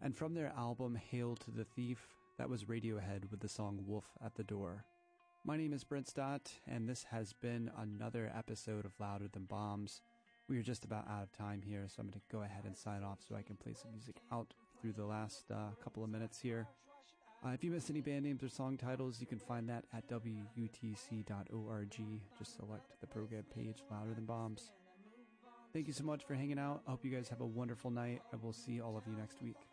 And from their album Hail to the Thief, that was Radiohead with the song Wolf at the Door. My name is Brent Stott, and this has been another episode of Louder Than Bombs. We are just about out of time here, so I'm going to go ahead and sign off so I can play some music out through the last couple of minutes here. If you missed any band names or song titles, you can find that at wutc.org. Just select the program page, Louder Than Bombs. Thank you so much for hanging out. I hope you guys have a wonderful night. I will see all of you next week.